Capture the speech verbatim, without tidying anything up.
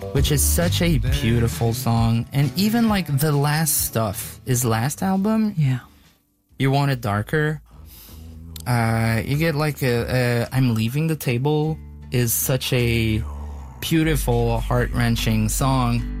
which is such a beautiful song. And even like the last stuff, his last album, Yeah. You Want It Darker, uh, you get like a, a I'm Leaving the Table is such a beautiful, heart-wrenching song.